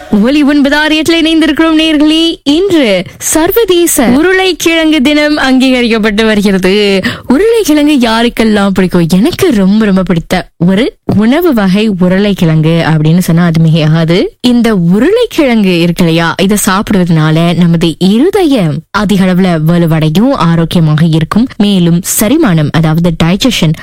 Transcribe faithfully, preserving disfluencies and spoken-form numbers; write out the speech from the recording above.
ஒலி ஒன்பதாரியத்தில் இணைந்திருக்கிறோம் நேர்களே. இன்று சர்வதேச உருளைக்கிழங்கு தினம் அங்கீகரிக்கப்பட்டு வருகிறது. உருளைக்கிழங்கு யாருக்கெல்லாம் பிடிக்கும்? எனக்கு ரொம்ப ரொம்ப பிடித்த ஒரு உணவு வகை உருளைக்கிழங்கு அப்படின்னு சொன்னா அது மிகையாகாது. இந்த உருளைக்கிழங்கு இருக்கு இல்லையா, இதை சாப்பிடுவதனால நமது இருதயம் அதிக அளவுல வலுவடையும், ஆரோக்கியமாக இருக்கும். மேலும் செரிமானம், அதாவது டைஜஷன்